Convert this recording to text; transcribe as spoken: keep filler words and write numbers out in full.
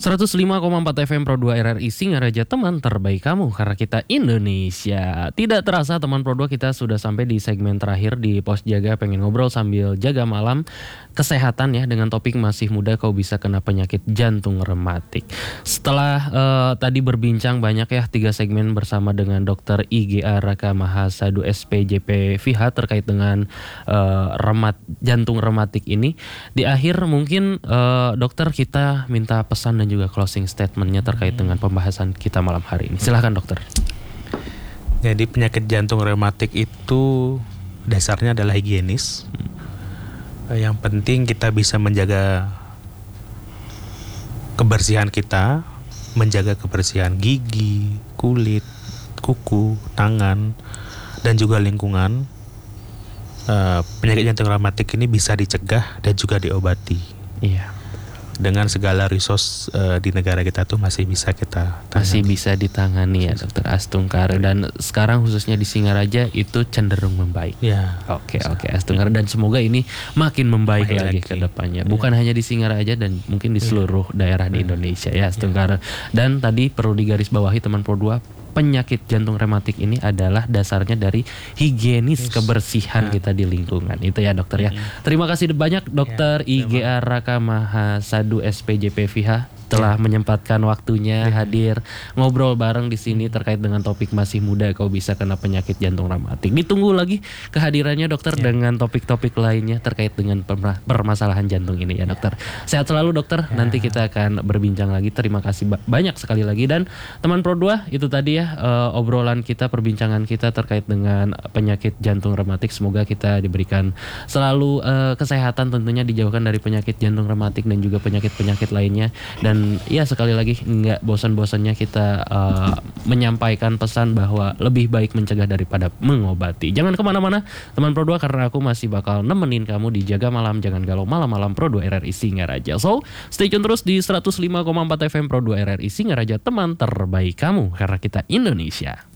seratus lima koma empat F M Pro dua R R I Singaraja, teman terbaik kamu karena kita Indonesia. Tidak terasa teman Pro dua, kita sudah sampai di segmen terakhir di Pos Jaga Pengen Ngobrol Sambil Jaga Malam. Kesehatan ya, dengan topik masih muda kau bisa kena penyakit jantung rematik. Setelah uh, tadi berbincang banyak ya, tiga segmen bersama dengan Dokter I G A Raka Mahasadu S P J P V H terkait dengan uh, remat jantung rematik ini. Di akhir mungkin uh, dokter kita minta pesan dan juga closing statementnya terkait dengan pembahasan kita malam hari ini. Silahkan dokter. Jadi penyakit jantung rematik itu dasarnya adalah higienis. Hmm. Yang penting kita bisa menjaga kebersihan kita, menjaga kebersihan gigi, kulit, kuku, tangan, dan juga lingkungan. Uh, penyakit jantung rematik ini bisa dicegah dan juga diobati. Iya. Dengan segala resource uh, di negara kita tuh masih bisa kita tangani. Masih bisa ditangani ya Dokter Astungkar. Dan sekarang khususnya di Singaraja itu cenderung membaik. Ya. Oke oke Astungkar, dan semoga ini makin membaik Baik lagi, lagi ke depannya. Ya. Bukan hanya di Singaraja dan mungkin di seluruh ya. daerah di Indonesia ya Astungkar. Ya. Dan tadi perlu digarisbawahi teman Pro dua, penyakit jantung rematik ini adalah dasarnya dari higienis, yes. kebersihan ya. kita di lingkungan. Itu ya dokter ya. ya. Terima kasih banyak Dokter ya, I G A Raka Mahasadu S P J P V H telah ya. menyempatkan waktunya ya. hadir ngobrol bareng di sini terkait dengan topik masih muda kau bisa kena penyakit jantung rematik. Ditunggu lagi kehadirannya dokter ya. dengan topik-topik lainnya terkait dengan permasalahan jantung ini ya dokter. Sehat selalu dokter. Ya. Nanti kita akan berbincang lagi. Terima kasih banyak sekali lagi. Dan teman Pro dua, itu tadi ya uh, obrolan kita, perbincangan kita terkait dengan penyakit jantung rematik. Semoga kita diberikan selalu uh, kesehatan, tentunya dijauhkan dari penyakit jantung rematik dan juga penyakit-penyakit lainnya. Dan ya sekali lagi nggak bosan-bosannya kita uh, menyampaikan pesan bahwa lebih baik mencegah daripada mengobati. Jangan kemana-mana teman Pro dua, karena aku masih bakal nemenin kamu di Jaga Malam Jangan Galau Malam-Malam Pro dua R R I Singaraja. So stay tune terus di seratus lima koma empat F M Pro dua R R I Singaraja, teman terbaik kamu karena kita Indonesia.